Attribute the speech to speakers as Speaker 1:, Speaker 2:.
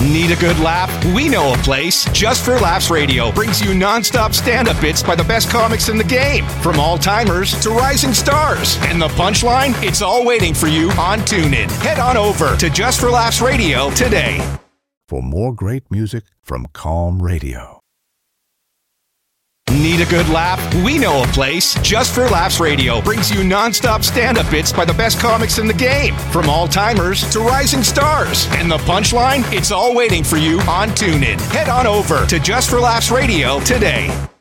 Speaker 1: Need a good laugh? We know a place. Just for Laughs Radio brings you non-stop stand-up bits by the best comics in the game, from all-timers to rising stars. And the punchline? It's all waiting for you on TuneIn. Head on over to Just for Laughs Radio today.
Speaker 2: For more great music from Calm Radio.
Speaker 1: Need a good laugh? We know a place. Just for Laughs Radio brings you non-stop stand-up bits by the best comics in the game, from all-timers to rising stars. And the punchline? It's all waiting for you on TuneIn. Head on over to Just for Laughs Radio today.